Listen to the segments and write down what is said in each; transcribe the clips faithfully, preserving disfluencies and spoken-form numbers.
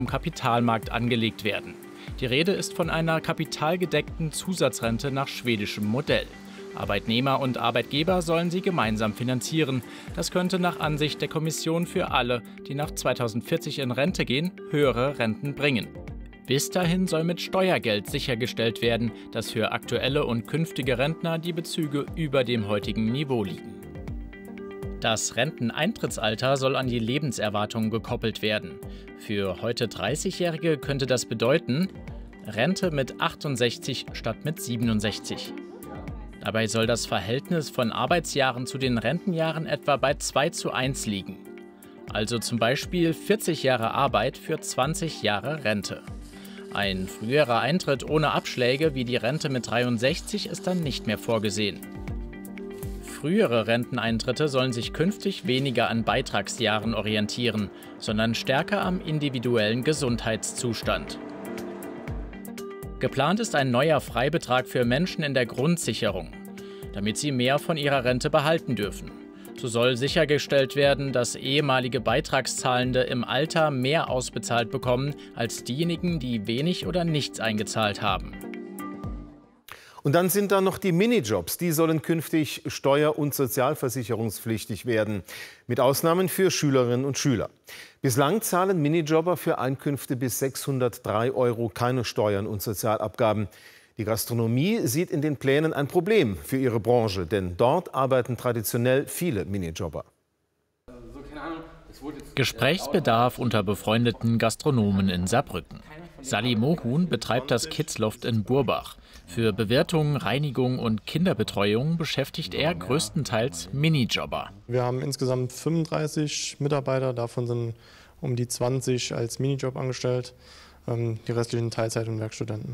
im Kapitalmarkt angelegt werden. Die Rede ist von einer kapitalgedeckten Zusatzrente nach schwedischem Modell. Arbeitnehmer und Arbeitgeber sollen sie gemeinsam finanzieren. Das könnte nach Ansicht der Kommission für alle, die nach zweitausendvierzig in Rente gehen, höhere Renten bringen. Bis dahin soll mit Steuergeld sichergestellt werden, dass für aktuelle und künftige Rentner die Bezüge über dem heutigen Niveau liegen. Das Renteneintrittsalter soll an die Lebenserwartung gekoppelt werden. Für heute dreißigjährige könnte das bedeuten, Rente mit achtundsechzig statt mit siebenundsechzig. Dabei soll das Verhältnis von Arbeitsjahren zu den Rentenjahren etwa bei zwei zu eins liegen. Also zum Beispiel vierzig Jahre Arbeit für zwanzig Jahre Rente. Ein früherer Eintritt ohne Abschläge wie die Rente mit dreiundsechzig ist dann nicht mehr vorgesehen. Frühere Renteneintritte sollen sich künftig weniger an Beitragsjahren orientieren, sondern stärker am individuellen Gesundheitszustand. Geplant ist ein neuer Freibetrag für Menschen in der Grundsicherung, damit sie mehr von ihrer Rente behalten dürfen. So soll sichergestellt werden, dass ehemalige Beitragszahlende im Alter mehr ausbezahlt bekommen als diejenigen, die wenig oder nichts eingezahlt haben. Und dann sind da noch die Minijobs. Die sollen künftig steuer- und sozialversicherungspflichtig werden, mit Ausnahmen für Schülerinnen und Schüler. Bislang zahlen Minijobber für Einkünfte bis sechshundertdrei Euro keine Steuern und Sozialabgaben. Die Gastronomie sieht in den Plänen ein Problem für ihre Branche, denn dort arbeiten traditionell viele Minijobber. Gesprächsbedarf unter befreundeten Gastronomen in Saarbrücken. Sally Mohun betreibt das Kidsloft in Burbach. Für Bewirtung, Reinigung und Kinderbetreuung beschäftigt er größtenteils Minijobber. Wir haben insgesamt fünfunddreißig Mitarbeiter, davon sind um die zwanzig als Minijob angestellt, die restlichen Teilzeit- und Werkstudenten.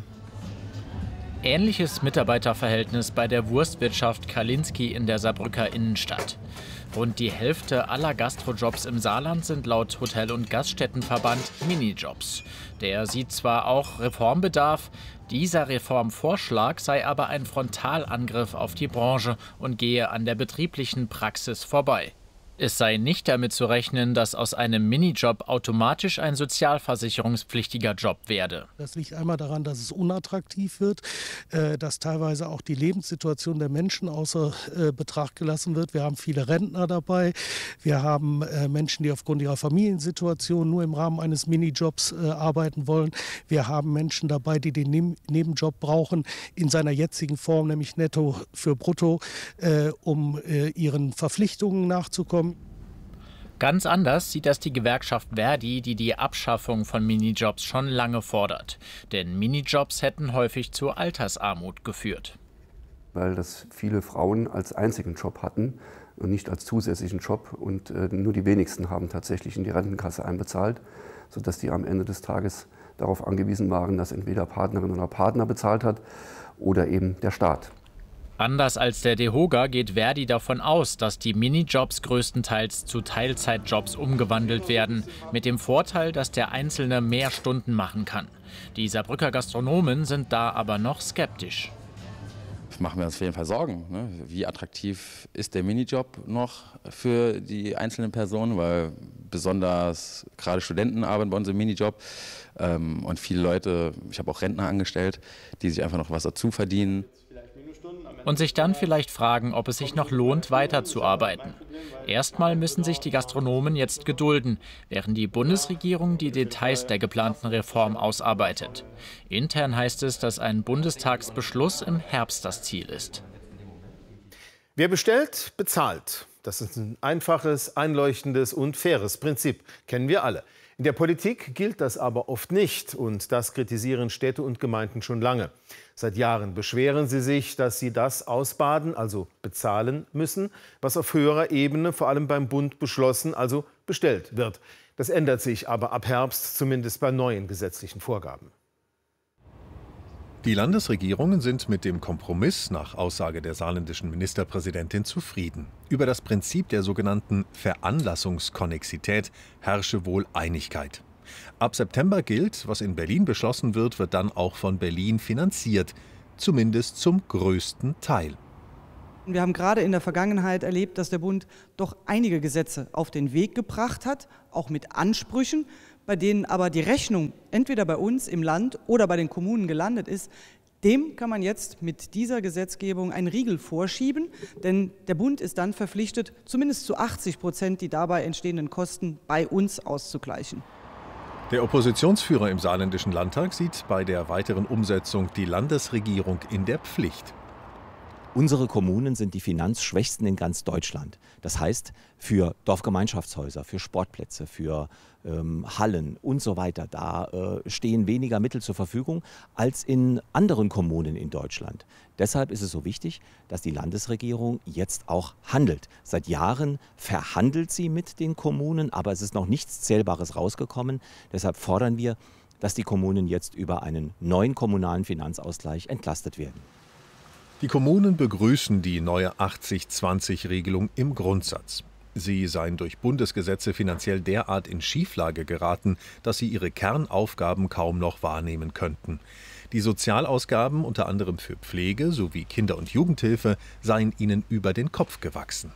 Ähnliches Mitarbeiterverhältnis bei der Wurstwirtschaft Kalinski in der Saarbrücker Innenstadt. Rund die Hälfte aller Gastrojobs im Saarland sind laut Hotel- und Gaststättenverband Minijobs. Der sieht zwar auch Reformbedarf, dieser Reformvorschlag sei aber ein Frontalangriff auf die Branche und gehe an der betrieblichen Praxis vorbei. Es sei nicht damit zu rechnen, dass aus einem Minijob automatisch ein sozialversicherungspflichtiger Job werde. Das liegt einmal daran, dass es unattraktiv wird, dass teilweise auch die Lebenssituation der Menschen außer Betracht gelassen wird. Wir haben viele Rentner dabei, wir haben Menschen, die aufgrund ihrer Familiensituation nur im Rahmen eines Minijobs arbeiten wollen. Wir haben Menschen dabei, die den Nebenjob brauchen in seiner jetzigen Form, nämlich netto für brutto, um ihren Verpflichtungen nachzukommen. Ganz anders sieht das die Gewerkschaft Verdi, die die Abschaffung von Minijobs schon lange fordert. Denn Minijobs hätten häufig zur Altersarmut geführt. Weil das viele Frauen als einzigen Job hatten und nicht als zusätzlichen Job. Und äh, nur die wenigsten haben tatsächlich in die Rentenkasse einbezahlt, sodass die am Ende des Tages darauf angewiesen waren, dass entweder Partnerin oder Partner bezahlt hat oder eben der Staat. Anders als der DEHOGA geht Verdi davon aus, dass die Minijobs größtenteils zu Teilzeitjobs umgewandelt werden, mit dem Vorteil, dass der Einzelne mehr Stunden machen kann. Die Saarbrücker Gastronomen sind da aber noch skeptisch. Machen wir uns auf jeden Fall Sorgen, ne? Wie attraktiv ist der Minijob noch für die einzelnen Personen, weil besonders gerade Studenten arbeiten bei uns im Minijob ähm, und viele Leute, ich habe auch Rentner angestellt, die sich einfach noch was dazu verdienen. Und sich dann vielleicht fragen, ob es sich noch lohnt, weiterzuarbeiten. Erstmal müssen sich die Gastronomen jetzt gedulden, während die Bundesregierung die Details der geplanten Reform ausarbeitet. Intern heißt es, dass ein Bundestagsbeschluss im Herbst das Ziel ist. Wer bestellt, bezahlt. Das ist ein einfaches, einleuchtendes und faires Prinzip. Kennen wir alle. In der Politik gilt das aber oft nicht. Und das kritisieren Städte und Gemeinden schon lange. Seit Jahren beschweren sie sich, dass sie das ausbaden, also bezahlen müssen, was auf höherer Ebene, vor allem beim Bund, beschlossen, also bestellt wird. Das ändert sich aber ab Herbst, zumindest bei neuen gesetzlichen Vorgaben. Die Landesregierungen sind mit dem Kompromiss nach Aussage der saarländischen Ministerpräsidentin zufrieden. Über das Prinzip der sogenannten Veranlassungskonnexität herrsche wohl Einigkeit. Ab September gilt, was in Berlin beschlossen wird, wird dann auch von Berlin finanziert, zumindest zum größten Teil. Wir haben gerade in der Vergangenheit erlebt, dass der Bund doch einige Gesetze auf den Weg gebracht hat, auch mit Ansprüchen, bei denen aber die Rechnung entweder bei uns im Land oder bei den Kommunen gelandet ist, dem kann man jetzt mit dieser Gesetzgebung einen Riegel vorschieben, denn der Bund ist dann verpflichtet, zumindest zu achtzig Prozent die dabei entstehenden Kosten bei uns auszugleichen. Der Oppositionsführer im Saarländischen Landtag sieht bei der weiteren Umsetzung die Landesregierung in der Pflicht. Unsere Kommunen sind die finanzschwächsten in ganz Deutschland. Das heißt, für Dorfgemeinschaftshäuser, für Sportplätze, für ähm, Hallen und so weiter, da äh, stehen weniger Mittel zur Verfügung als in anderen Kommunen in Deutschland. Deshalb ist es so wichtig, dass die Landesregierung jetzt auch handelt. Seit Jahren verhandelt sie mit den Kommunen, aber es ist noch nichts Zählbares rausgekommen. Deshalb fordern wir, dass die Kommunen jetzt über einen neuen kommunalen Finanzausgleich entlastet werden. Die Kommunen begrüßen die neue achtzig zwanzig Regelung im Grundsatz. Sie seien durch Bundesgesetze finanziell derart in Schieflage geraten, dass sie ihre Kernaufgaben kaum noch wahrnehmen könnten. Die Sozialausgaben, unter anderem für Pflege sowie Kinder- und Jugendhilfe, seien ihnen über den Kopf gewachsen.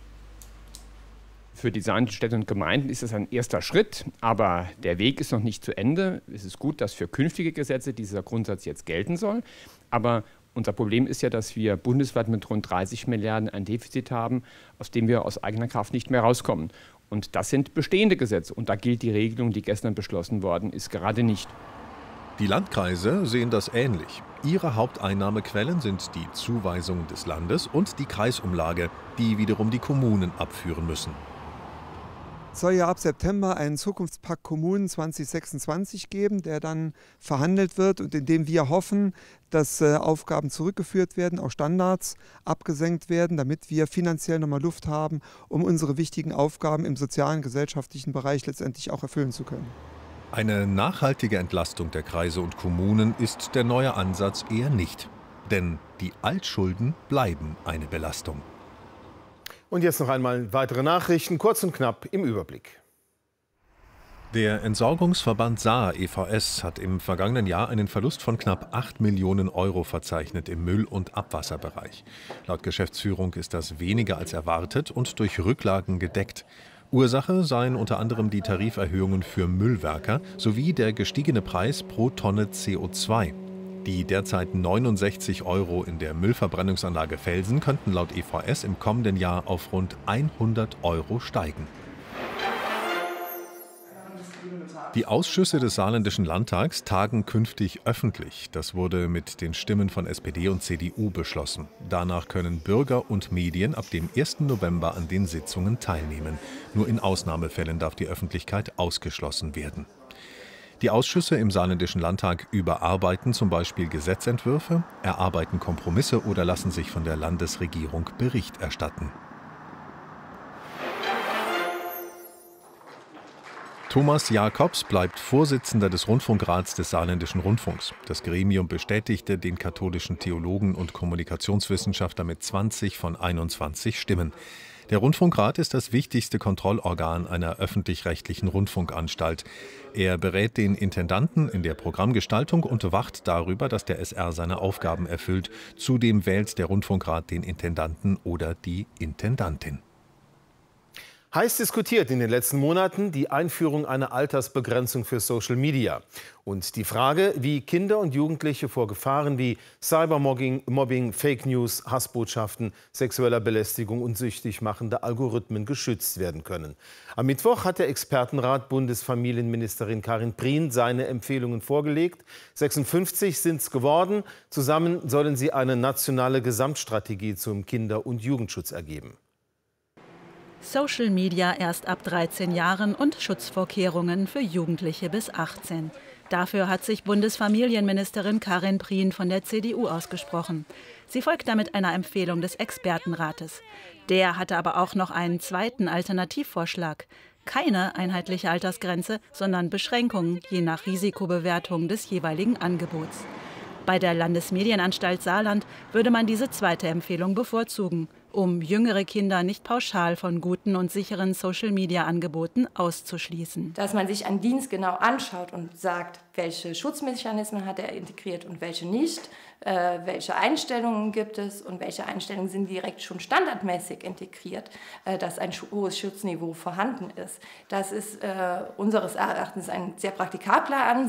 Für die saarländischen Städte und Gemeinden ist es ein erster Schritt, aber der Weg ist noch nicht zu Ende. Es ist gut, dass für künftige Gesetze dieser Grundsatz jetzt gelten soll, aber unser Problem ist ja, dass wir bundesweit mit rund dreißig Milliarden ein Defizit haben, aus dem wir aus eigener Kraft nicht mehr rauskommen. Und das sind bestehende Gesetze. Und da gilt die Regelung, die gestern beschlossen worden ist, gerade nicht. Die Landkreise sehen das ähnlich. Ihre Haupteinnahmequellen sind die Zuweisungen des Landes und die Kreisumlage, die wiederum die Kommunen abführen müssen. Es soll ja ab September einen Zukunftspakt Kommunen zwanzig sechsundzwanzig geben, der dann verhandelt wird und in dem wir hoffen, dass äh, Aufgaben zurückgeführt werden, auch Standards abgesenkt werden, damit wir finanziell nochmal Luft haben, um unsere wichtigen Aufgaben im sozialen, gesellschaftlichen Bereich letztendlich auch erfüllen zu können. Eine nachhaltige Entlastung der Kreise und Kommunen ist der neue Ansatz eher nicht. Denn die Altschulden bleiben eine Belastung. Und jetzt noch einmal weitere Nachrichten, kurz und knapp im Überblick. Der Entsorgungsverband Saar E V S hat im vergangenen Jahr einen Verlust von knapp acht Millionen Euro verzeichnet im Müll- und Abwasserbereich. Laut Geschäftsführung ist das weniger als erwartet und durch Rücklagen gedeckt. Ursache seien unter anderem die Tariferhöhungen für Müllwerker sowie der gestiegene Preis pro Tonne C O zwei. Die derzeit neunundsechzig Euro in der Müllverbrennungsanlage Velsen könnten laut E V S im kommenden Jahr auf rund hundert Euro steigen. Die Ausschüsse des Saarländischen Landtags tagen künftig öffentlich. Das wurde mit den Stimmen von S P D und C D U beschlossen. Danach können Bürger und Medien ab dem ersten November an den Sitzungen teilnehmen. Nur in Ausnahmefällen darf die Öffentlichkeit ausgeschlossen werden. Die Ausschüsse im Saarländischen Landtag überarbeiten zum Beispiel Gesetzentwürfe, erarbeiten Kompromisse oder lassen sich von der Landesregierung Bericht erstatten. Thomas Jakobs bleibt Vorsitzender des Rundfunkrats des Saarländischen Rundfunks. Das Gremium bestätigte den katholischen Theologen und Kommunikationswissenschaftler mit zwanzig von einundzwanzig Stimmen. Der Rundfunkrat ist das wichtigste Kontrollorgan einer öffentlich-rechtlichen Rundfunkanstalt. Er berät den Intendanten in der Programmgestaltung und wacht darüber, dass der S R seine Aufgaben erfüllt. Zudem wählt der Rundfunkrat den Intendanten oder die Intendantin. Heiß diskutiert in den letzten Monaten die Einführung einer Altersbegrenzung für Social Media. Und die Frage, wie Kinder und Jugendliche vor Gefahren wie Cybermobbing, Mobbing, Fake News, Hassbotschaften, sexueller Belästigung und süchtig machende Algorithmen geschützt werden können. Am Mittwoch hat der Expertenrat Bundesfamilienministerin Karin Prien seine Empfehlungen vorgelegt. sechsundfünfzig sind es geworden. Zusammen sollen sie eine nationale Gesamtstrategie zum Kinder- und Jugendschutz ergeben. Social Media erst ab dreizehn Jahren und Schutzvorkehrungen für Jugendliche bis achtzehn. Dafür hat sich Bundesfamilienministerin Karin Prien von der C D U ausgesprochen. Sie folgt damit einer Empfehlung des Expertenrates. Der hatte aber auch noch einen zweiten Alternativvorschlag. Keine einheitliche Altersgrenze, sondern Beschränkungen je nach Risikobewertung des jeweiligen Angebots. Bei der Landesmedienanstalt Saarland würde man diese zweite Empfehlung bevorzugen. um jüngere Kinder nicht pauschal von guten und sicheren Social-Media-Angeboten auszuschließen. Dass man sich einen Dienst genau anschaut und sagt, welche Schutzmechanismen hat er integriert und welche nicht, äh, welche Einstellungen gibt es und welche Einstellungen sind direkt schon standardmäßig integriert, äh, dass ein hohes Schutzniveau vorhanden ist. Das ist äh, unseres Erachtens ein sehr praktikabler Ansatz.